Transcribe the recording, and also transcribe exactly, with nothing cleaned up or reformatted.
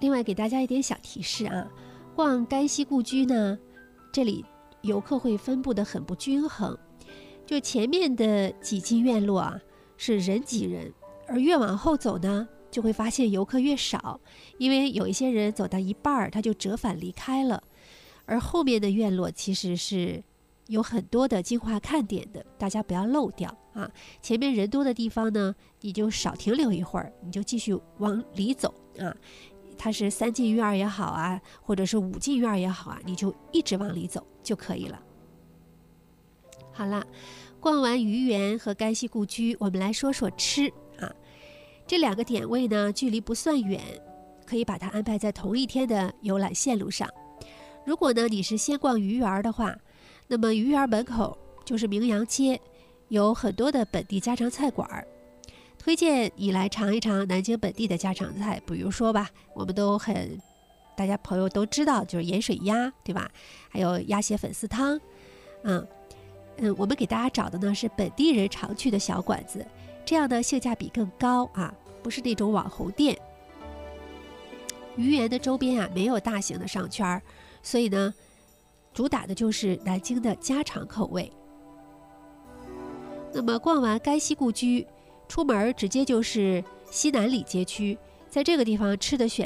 另外给大家一点小提示啊，逛甘溪故居呢，这里游客会分布的很不均衡，就前面的几进院落啊是人挤人，而越往后走呢，就会发现游客越少，因为有一些人走到一半他就折返离开了。而后面的院落其实是有很多的精华看点的，大家不要漏掉啊。前面人多的地方呢，你就少停留一会儿，你就继续往里走啊。它是三进院也好啊，或者是五进院也好啊，你就一直往里走就可以了。好了，逛完愚园和甘溪故居，我们来说说吃啊。这两个点位呢，距离不算远，可以把它安排在同一天的游览线路上。如果呢你是先逛愚园的话，那么愚园门口就是名扬街，有很多的本地家常菜馆，推荐你来尝一尝南京本地的家常菜。比如说吧，我们都很大家朋友都知道，就是盐水鸭，对吧？还有鸭血粉丝汤。嗯嗯，我们给大家找的呢是本地人常去的小馆子，这样呢性价比更高啊，不是那种网红店。愚园的周边啊没有大型的商圈，所以呢主打的就是南京的家常口味。那么逛完甘溪故居，出门直接就是西南里街区，在这个地方吃的选